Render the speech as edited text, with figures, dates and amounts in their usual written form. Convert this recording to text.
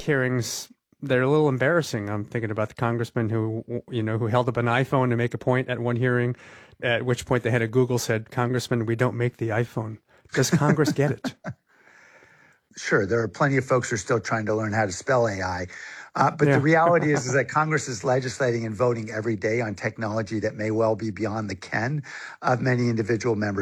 hearings, they're a little embarrassing. I'm thinking about the congressman who held up an iPhone to make a point at one hearing, at which point the head of Google said, "Congressman, we don't make the iPhone." Does Congress get it? Sure, there are plenty of folks who are still trying to learn how to spell AI. But the Yeah. reality is that Congress is legislating and voting every day on technology that may well be beyond the ken of many individual members